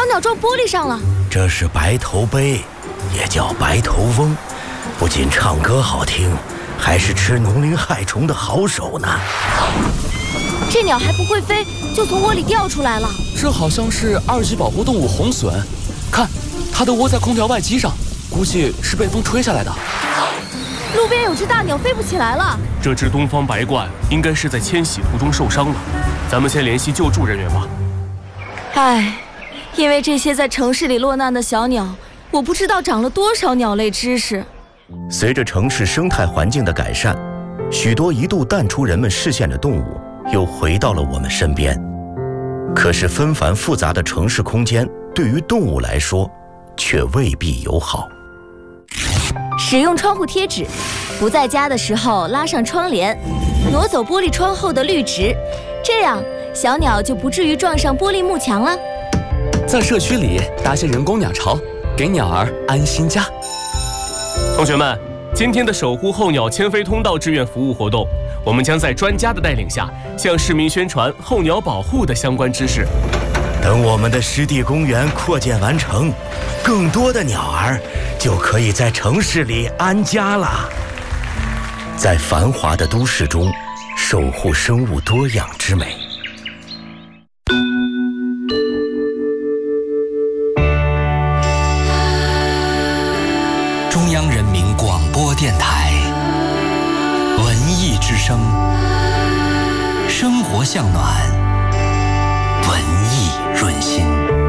鸟撞玻璃上了。 这是白头鹎，也叫白头翁，不仅唱歌好听，还是吃农林害虫的好手呢。 这鸟还不会飞，就从窝里掉出来了。 这好像是2级保护动物红隼，看，它都窝在空调外机上，估计是被风吹下来的。 路边有只大鸟飞不起来了。 这只东方白鹳应该是在迁徙途中受伤了，咱们先联系救助人员吧。 唉，因为这些在城市里落难的小鸟，我不知道长了多少鸟类知识。 随着城市生态环境的改善，许多一度淡出人们视线的动物又回到了我们身边。可是纷繁复杂的城市空间对于动物来说却未必友好。 使用窗户贴纸，不在家的时候拉上窗帘，挪走玻璃窗后的绿植，这样小鸟就不至于撞上玻璃幕墙了。 在社区里搭些人工鸟巢，给鸟儿安心家。 同学们，今天的守护候鸟迁飞通道志愿服务活动，我们将在专家的带领下，向市民宣传候鸟保护的相关知识。 等我们的湿地公园扩建完成，更多的鸟儿就可以在城市里安家了。在繁华的都市中，守护生物多样之美。 中央人民广播电台文艺之声，生活向暖，文艺润心。